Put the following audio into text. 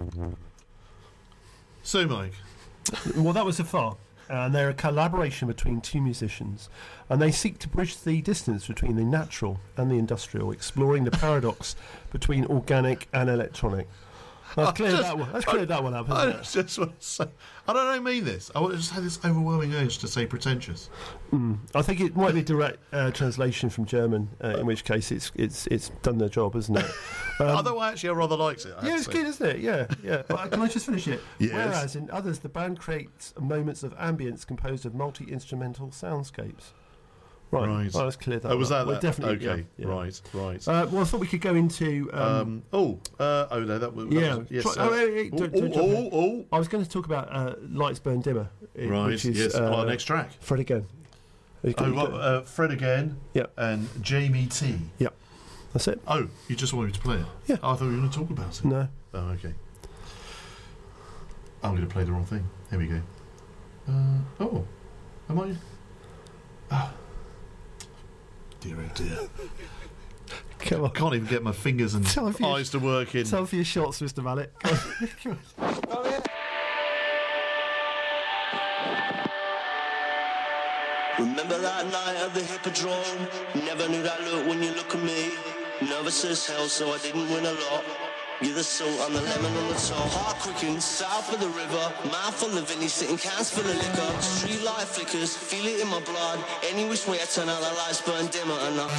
So, Mike. Well, that was a far. And they're a collaboration between two musicians, and they seek to bridge the distance between the natural and the industrial, exploring the paradox between organic and electronic. That's cleared that one up, hasn't it? Just want to say, I don't mean this. I just had this overwhelming urge to say pretentious. I think it might be direct translation from German, in which case it's done their job, isn't it? Although I rather likes it. Yeah, it's good, isn't it? Yeah. Well, can I just finish it? Yes. Whereas in others, the band creates moments of ambience composed of multi-instrumental soundscapes. Right. Well, let's clear that. Oh, was that? Well, definitely. Okay. Yeah. Right. Well, I thought we could go into. No, that was. Yes. I was going to talk about Lights Burn Dimmer. Right. Which is, yes. Our next track. Fred Again. Fred Again. Yep. And Jamie T. Yep. That's it. Oh, you just wanted me to play it? Yeah. Oh, I thought we were going to talk about it. No. Oh, okay. I'm going to play the wrong thing. Here we go. Am I? Oh. Dear oh dear. Come on. Can't even get my fingers and eyes to work in. Time for your shots, Mr. Mallet. Remember that night at the Hippodrome? Never knew that look when you look at me. Nervous as hell, so I didn't win a lot. You're the salt, I'm the lemon on the top. Heart quickened, south of the river. Mouth full of Vinny, sitting cans full of liquor. Street light flickers, feel it in my blood. Any which way I turn out, the lights burn dimmer. And I